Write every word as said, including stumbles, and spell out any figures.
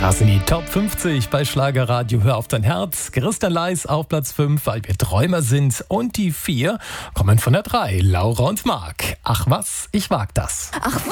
Das sind die Top fünfzig bei Schlagerradio. Hör auf dein Herz. Christian Leis auf Platz fünf, weil wir Träumer sind. Und die vier kommen von der drei, Laura und Marc. Ach was, ich wag das. Ach